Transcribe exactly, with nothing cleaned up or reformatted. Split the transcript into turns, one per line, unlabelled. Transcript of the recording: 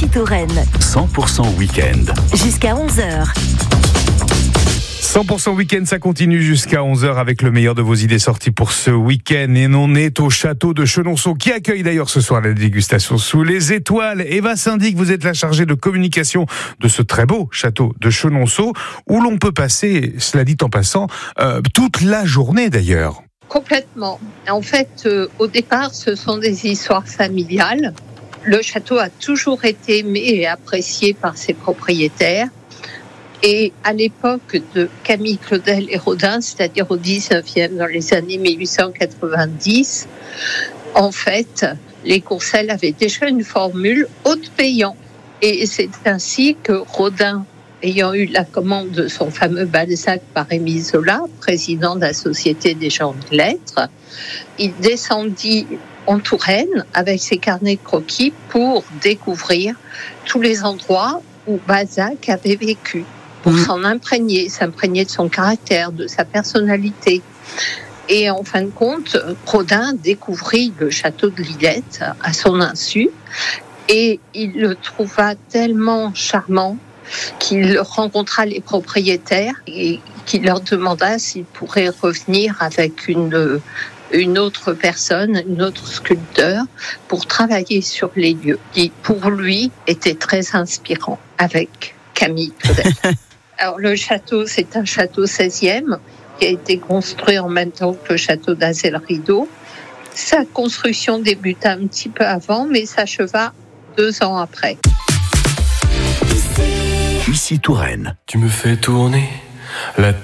Touraine.
cent pour cent week-end.
Jusqu'à onze heures.
cent pour cent week-end, ça continue jusqu'à onze heures avec le meilleur de vos idées sorties pour ce week-end. Et on est au château de Chenonceau, qui accueille d'ailleurs ce soir la dégustation sous les étoiles. Eva Syndic, vous êtes la chargée de communication de ce très beau château de Chenonceau, où l'on peut passer, cela dit en passant, euh, toute la journée d'ailleurs.
Complètement. En fait, euh, au départ, ce sont des histoires familiales. Le château a toujours été aimé et apprécié par ses propriétaires. Et à l'époque de Camille Claudel et Rodin, c'est-à-dire au dix-neuvième, dans les années mille huit cent quatre-vingt-dix, en fait, les Courcelles avaient déjà une formule hôte payant. Et c'est ainsi que Rodin, ayant eu la commande de son fameux Balzac par Émile Zola, président de la Société des gens de lettres, il descendit en Touraine avec ses carnets de croquis pour découvrir tous les endroits où Balzac avait vécu, pour mmh. s'en imprégner, s'imprégner de son caractère, de sa personnalité. Et en fin de compte, Rodin découvrit le château de Lillette à son insu, et il le trouva tellement charmant qu'il rencontra les propriétaires et qu'il leur demanda s'ils pourraient revenir avec une, une autre personne, une autre sculpteur, pour travailler sur les lieux, qui pour lui était très inspirant, avec Camille Claudel. Alors le château, c'est un château seizième qui a été construit en même temps que le château d'Azel-Rideau. Sa construction débuta un petit peu avant, mais s'acheva deux ans après.
Ici Touraine.
Tu me fais tourner la